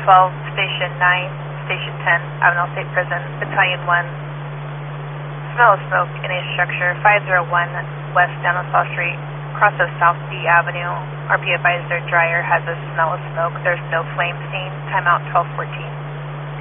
12, Station 9, Station 10, Avenel State Prison, Battalion 1. Smell of smoke in a structure 501 West Danielsall Street, cross of South D Avenue. RP advisor dryer has a smell of smoke. There's no flame seen. Timeout 1214.